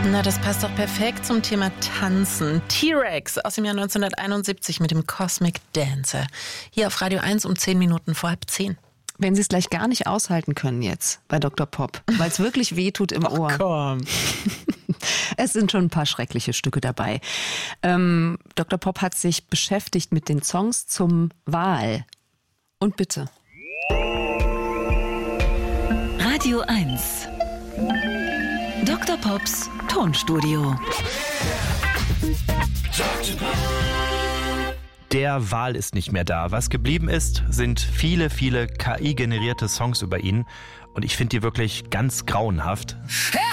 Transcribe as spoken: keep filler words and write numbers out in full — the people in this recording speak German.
Na, das passt doch perfekt zum Thema Tanzen. T-Rex aus dem Jahr neunzehnhunderteinundsiebzig mit dem Cosmic Dancer. Hier auf Radio eins um zehn Minuten vor halb zehn. Wenn Sie es gleich gar nicht aushalten können jetzt bei Doktor Pop, weil es wirklich wehtut im Ach, Ohr. Komm. Es sind schon ein paar schreckliche Stücke dabei. Ähm, Doktor Pop hat sich beschäftigt mit den Songs zum Wal. Und bitte. Radio eins. Doktor Pops Tonstudio. Der Wal ist nicht mehr da. Was geblieben ist, sind viele, viele K I-generierte Songs über ihn. Und ich finde die wirklich ganz grauenhaft.